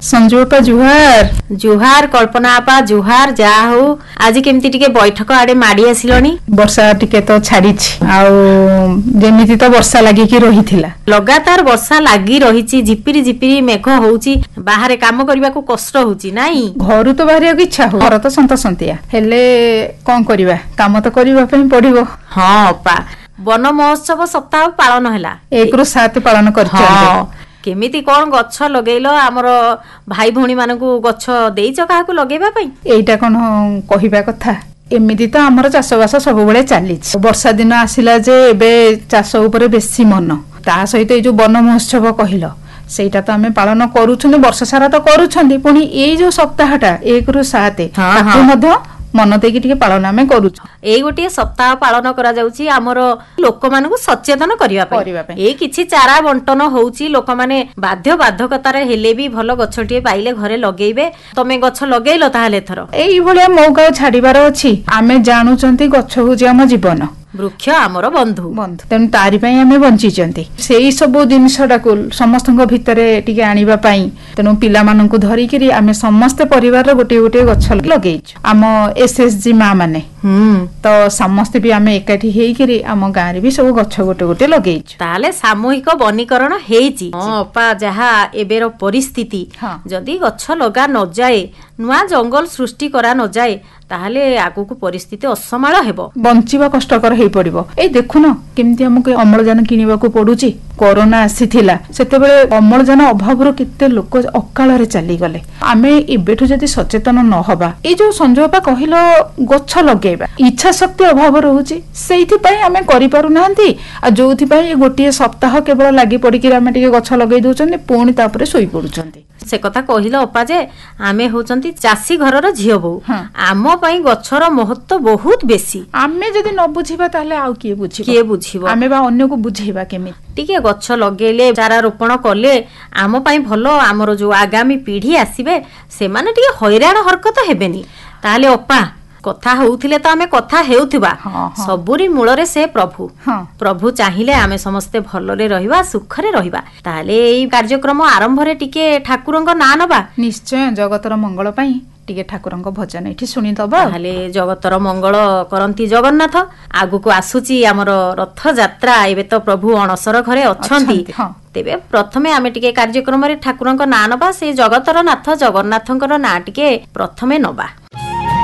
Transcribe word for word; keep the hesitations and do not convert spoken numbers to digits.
संजू अपा जुहार जुहार कल्पना आपा जुहार जा हो आज केमती टिके बैठक आडे माडी आसिलोनी वर्षा टिके तो छाड़ी आउ जेमिति तो वर्षा लागी की रहिथिला लगातार वर्षा लागी रहिछि झिपिरी झिपिरी मेघ होउछि बाहरे काम करबा को कष्ट होउछि नाई घर तो बाहर इच्छा हो घर तो संत संतिया हेले कोन करबा काम तो करबा पे पड़िबो हां अपा वन महोत्सव सप्ताह पालन हैला एक रु सात पालन करछन केमिति कोन गच्छ लगेइलो हमर भाई भौणी मानकू गच्छ देइछ काहाकू लगेबा पई एइटा कोन कहिबा कथा एमिति तो हमर चाषबास सब बेले चली वर्षा दिन आसिला जे एबे चाष उपरे बेसी मन ता सहित ए जो वन महोत्सव कहिलो सेटा तो आमे पालन करूछन वर्ष सारा तो करूछन पुनी ए जो सप्ताहटा एक रु सात ताकू मध्य मन देकी टिके पालन आमे करूछ एई गोटे सप्ताह पालन करा जाउची हमर लोक मानकू सचेतन करिवा पई ए किछि चारा बंटन होउची लोक माने बाध्य बाध्यकतारे हेले भी भलो गछटिए पाइले घरे लगेइबे तमे गछ लगेइलो ताहाले थरो एई भले मौका छाड़ीबार अछि आमे जानुचंती गछ होची हम जीवन वृक्ष आमर बंधु बंधु तेणु तारी पई आमे बंचिचंती सेई सब जिनिसटाकू समस्तक भितरे टिके आनिबा पई तेणु पिला मानकू धरि करी आमे समस्त परिवार गोटे गोटे गछ लगेइछु आम एसएसजी मा माने तो समस्त भी आमे एकाठी हेई करी आम गाँ रे भी सब गछ गोटे गोटे लगेइछु ताले सामूहिक वनीकरण हेइची हां अपा जहा एबेर परिस्थिति जदी गछ लगा न जाए नुआ जंगल सृष्टि करा न जाए ताहले आगु को परिस्थिति असमाळ हेबो बंचिबा कष्टकर हेई पड़िबो ए देखुनो केमती हमके अम्लजान किनिबा को पडुची कोरोना आसीथिला सेते बेले अम्लजान अभाव रो केते लोक अकाल रे चली गले आमे एबेठु जदी सचेतन न होबा ए जो संजोपा कहिलो गछ लगेबा इच्छा शक्ति अभाव रहूची सेइथि पई आमे करि पारु नांती आ जोथि पई गोटिए सप्ताह केवल लागि पड़ी कि आमे टिके गछ लगेइ दोचंती पुणी तापरे सोई पडुचंती से कथा कहिलो अपा जे आमे होचंती चासी घरर झियो बो आम पई गछर महत्व बहुत बेसी आमे जदी न बुझिबा ताले आउ किए बुझिबो किए बुझिबो आमे बा अन्य को बुझेबा केमि टिके गछ लगेले चारा रोपण कले आम पई भलो हमर जो आगामी पीढ़ी आसीबे से माने टिके हैरान हरकत हेबेनी ताले अपा कथा होउथिले तो आमे कथा हेउथिबा सबुरी मूलरे से प्रभु प्रभु चाहिले आमे समस्ते भलरे रहिबा सुखरे रहिबा ताले एई कार्यक्रम आरंभ रे टिके ठाकुरंग ना नबा निश्चय जगतर मंगल पई टिके ठाकुरंग भजन एठी सुनी दबा ताले जगतर मंगल करंती जगन्नाथ आगु को आसुची हमर रथ यात्रा एबे तो प्रभु अणसर घरे अछंती तेबे प्रथमे आमे टिके कार्यक्रम रे ठाकुरंग ना नबा से जगतर नाथ जगन्नाथंकर ना टिके प्रथमे नबा।